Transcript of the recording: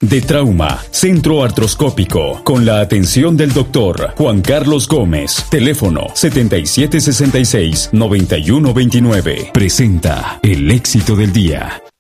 De Trauma, Centro Artroscópico, con la atención del doctor Juan Carlos Gómez. Teléfono 7766-9129. Presenta el éxito del día.